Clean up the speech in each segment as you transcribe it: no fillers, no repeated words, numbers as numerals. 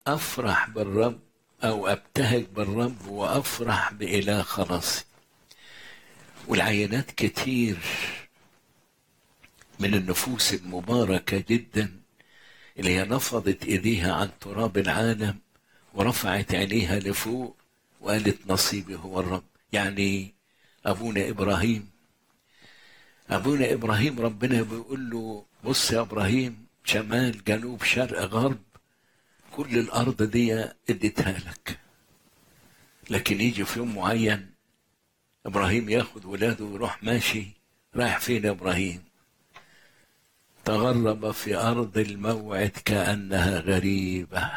أفرح بالرب أو أبتهج بالرب وأفرح بإله خلاصي. والعينات كتير من النفوس المباركة جدا اللي هي نفضت إيديها عن تراب العالم ورفعت عينيها لفوق وقالت نصيبي هو الرب. يعني أبونا إبراهيم ربنا بيقول له بص يا إبراهيم، شمال جنوب شرق غرب كل الأرض دي اديتها لك، لكن يجي في يوم معين إبراهيم ياخد ولاده ويروح ماشي. رايح فين يا إبراهيم؟ تغرب في أرض الموعد كأنها غريبة.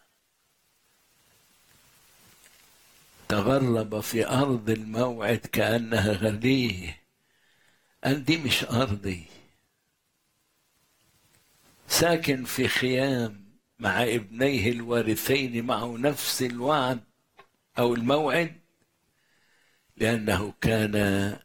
تغرب في أرض الموعد كأنها غريبة. قال دي مش أرضي. ساكن في خيام مع ابنيه الوارثين معه نفس الوعد أو الموعد، لأنه كان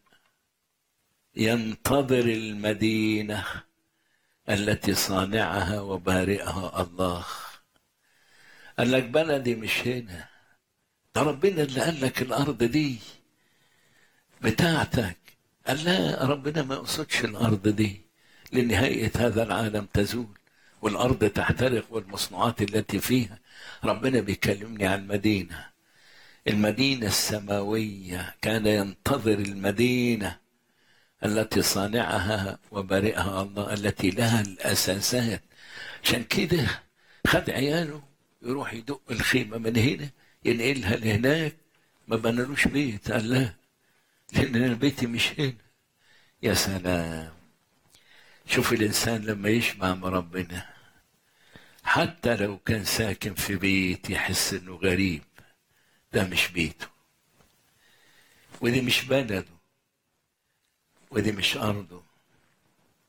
ينتظر المدينة التي صانعها وبارئها الله. قال لك بلدي مش هنا، ده ربنا اللي قال لك الأرض دي بتاعتك. قال لا، ربنا ما يقصدش الأرض دي، لنهاية هذا العالم تزول والأرض تحترق والمصنوعات التي فيها. ربنا بيكلمني عن المدينة السماوية. كان ينتظر المدينة التي صانعها وبارئها الله، التي لها الأساسات. عشان كده خد عياله يروح يدق الخيمة من هنا ينقلها لهناك. ما بنالوش بيت، قال لا، لأن أنا بيتي مش هنا. يا سلام، شوف الإنسان لما يشبع مع ربنا حتى لو كان ساكن في بيت يحس إنه غريب. ده مش بيته، ودي مش بلده، ودي مش أرضه.